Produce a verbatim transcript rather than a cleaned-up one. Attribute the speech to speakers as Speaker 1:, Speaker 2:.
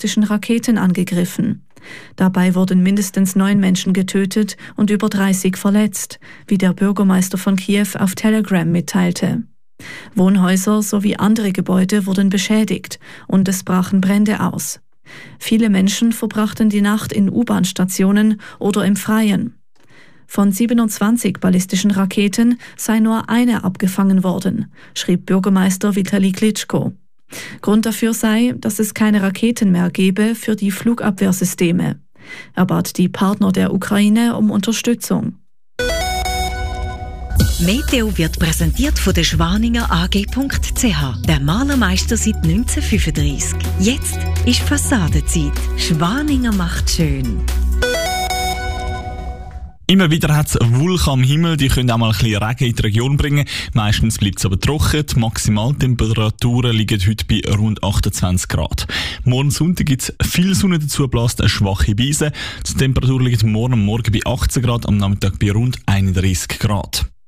Speaker 1: ballistischen Raketen angegriffen. Dabei wurden mindestens neun Menschen getötet und über dreißig verletzt, wie der Bürgermeister von Kiew auf Telegram mitteilte. Wohnhäuser sowie andere Gebäude wurden beschädigt und es brachen Brände aus. Viele Menschen verbrachten die Nacht in U-Bahn-Stationen oder im Freien. Von siebenundzwanzig ballistischen Raketen sei nur eine abgefangen worden, schrieb Bürgermeister Vitali Klitschko. Grund dafür sei, dass es keine Raketen mehr gebe für die Flugabwehrsysteme. Er bat die Partner der Ukraine um Unterstützung.
Speaker 2: Meteo wird präsentiert von der Schwaninger A G punkt C H, der Malermeister seit neunzehnhundertfünfunddreissig. Jetzt ist Fassadenzeit. Schwaninger macht schön.
Speaker 3: Immer wieder hat es Wolken am Himmel, die können auch mal ein bisschen Regen in die Region bringen. Meistens bleibt es aber trocken. Die Maximaltemperaturen liegen heute bei rund achtundzwanzig Grad. Morgen Sonntag gibt es viel Sonne, dazu bläst eine schwache Brise. Die Temperatur liegt morgen am Morgen bei achtzehn Grad, am Nachmittag bei rund einunddreissig Grad.